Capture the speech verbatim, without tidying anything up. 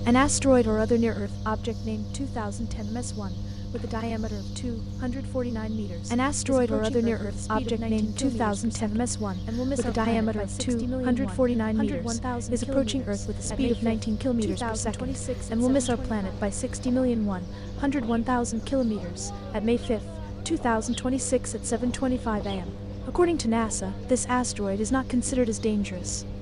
An asteroid or other near-Earth object named two thousand ten M S one with a diameter of two hundred forty-nine meters. An asteroid or other near-Earth object named two thousand ten M S one with a diameter of two hundred forty-nine meters is approaching Earth with a speed of nineteen kilometers per second and will miss our planet by sixty million one hundred one thousand kilometers at May fifth, two thousand twenty-six at seven twenty-five a m According to NASA, this asteroid is not considered as dangerous.